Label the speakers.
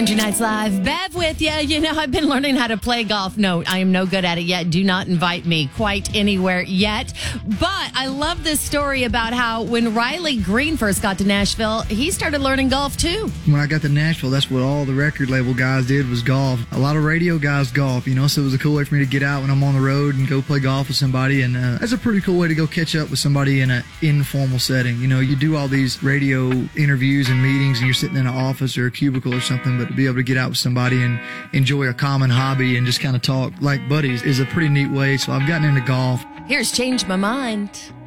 Speaker 1: Night's Live. Bev with you. You know, I've been learning how to play golf. No, I am no good at it yet. Do not invite me quite anywhere yet. But I love this story about how when Riley Green first got to Nashville, he started learning golf too.
Speaker 2: When I got to Nashville, that's what all the record label guys did was golf. A lot of radio guys golf, you know, so it was a cool way for me to get out when I'm on the road and go play golf with somebody. And that's a pretty cool way to go catch up with somebody in an informal setting. You know, you do all these radio interviews and meetings and you're sitting in an office or a cubicle or something, but to be able to get out with somebody and enjoy a common hobby and just kind of talk like buddies is a pretty neat way. So I've gotten into golf.
Speaker 1: Here's Change My Mind.